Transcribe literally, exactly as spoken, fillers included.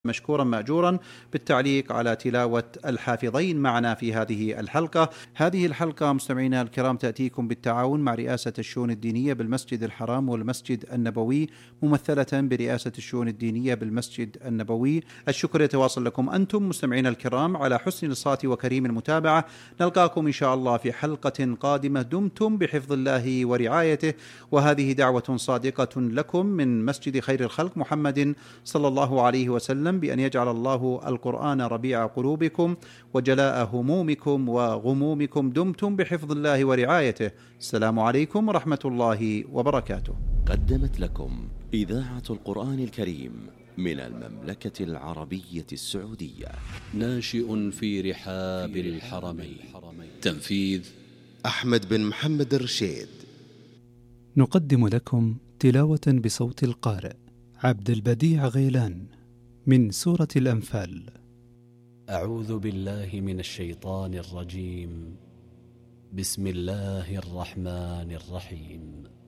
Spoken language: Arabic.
مشكورا مأجورا بالتعليق على تلاوة الحافظين معنا في هذه الحلقة. هذه الحلقة مستمعينا الكرام تأتيكم بالتعاون مع رئاسة الشؤون الدينية بالمسجد الحرام والمسجد النبوي، ممثلة برئاسة الشؤون الدينية بالمسجد النبوي. الشكر يتواصل لكم أنتم مستمعينا الكرام على حسن الإنصات وكريم المتابعة. نلقاكم إن شاء الله في حلقة قادمة، دمتم بحفظ الله ورعايته، وهذه دعوة صادقة لكم من مسجد خير الخلق محمد صلى الله عليه وسلم بأن يجعل الله القرآن ربيع قلوبكم وجلاء همومكم وغمومكم. دمتم بحفظ الله ورعايته. السلام عليكم ورحمة الله وبركاته. قدمت لكم إذاعة القرآن الكريم من المملكة العربية السعودية. ناشئ في رحاب الحرمين. تنفيذ أحمد بن محمد الرشيد. نقدم لكم تلاوة بصوت القارئ عبد البديع غيلان من سورة الأنفال. أعوذ بالله من الشيطان الرجيم. بسم الله الرحمن الرحيم.